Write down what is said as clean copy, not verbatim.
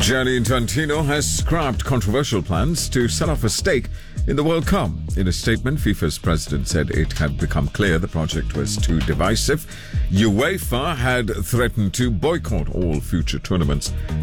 Gianni Infantino has scrapped controversial plans to sell off a stake in the World Cup. In a statement, FIFA's president said it had become clear the project was too divisive. UEFA had threatened to boycott all future tournaments